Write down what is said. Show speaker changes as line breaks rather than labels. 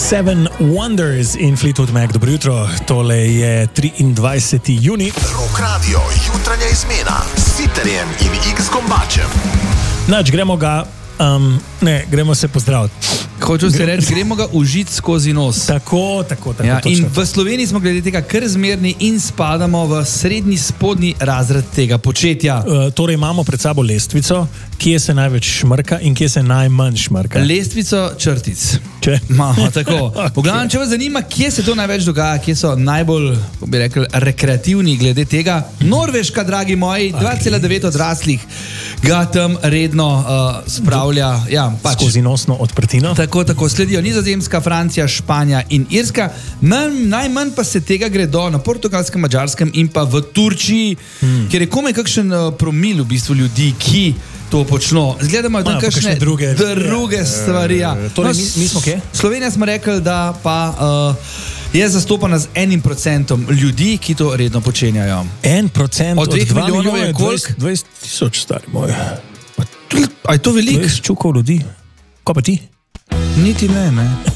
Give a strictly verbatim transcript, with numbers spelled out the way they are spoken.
Seven Wonders in Fleetwood Mac. Dobro jutro, tole je triindvajseti junij.
Rock Radio, jutranja izmena s Siterjem in X-Kombačem.
Nač, gremo ga, um, ne, gremo se pozdraviti.
Hočem se reči, gremo ga užiti skozi nos.
Tako, tako, tako.
Ja, in
točno.
v Sloveniji smo glede tega kar zmerni in spadamo v srednji spodnji razred tega početja.
Uh, torej imamo pred sabo lestvico, kje se največ šmrka in kje se najmanj šmrka.
Lestvico črtic.
Če?
Malo, tako.
Okay.
V glavnem, če vas zanima, kje se to največ dogaja, kje so najbolj, kako bi rekel, rekreativni glede tega. Norveška, dragi moji, dva cela devet odraslih ga tam redno uh, spravlja. Ja, pač.
Skozi nosno odprtino.
Tako, tako sledijo Nizozemska, Francija, Španija in Irska. Naj, najmanj pa se tega gredo na Portugalskem, Madžarskem in pa v Turčiji, hmm. kjer je komaj kakšen uh, promil v bistvu ljudi, ki to počno. Zgledamo tam kakšne druge, druge stvari. Ja.
Torej, mi, mi smo kje?
Slovenija smo rekli, da pa uh, je zastopana z enim procentom ljudi, ki to redno počenjajo.
En procent
od dveh milijonov je koliko?
dvajset tisoč, stari moj.
A je to veliko?
dvajset čukov ljudi. Ko pa ti?
Niti ne, ne.